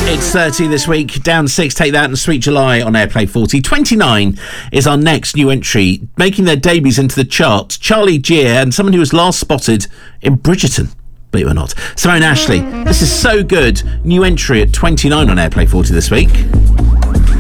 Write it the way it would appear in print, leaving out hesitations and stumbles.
It's 30 this week, down 6, Take That and Sweet July on Airplay 40. 29 is our next new entry, making their debuts into the charts. Charlie Gear and someone who was last spotted in Bridgerton, believe it or not. Simone Ashley, this is So Good, new entry at 29 on Airplay 40 this week.